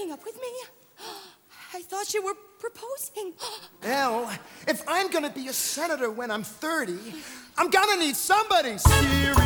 breaking up with me? I thought you were proposing. Well, if I'm gonna be a senator when I'm 30, I'm gonna need somebody serious.